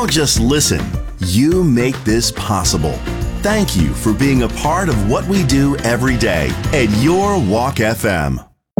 don't just listen, you make this possible. Thank you for being a part of what we do every day at Your Walk FM.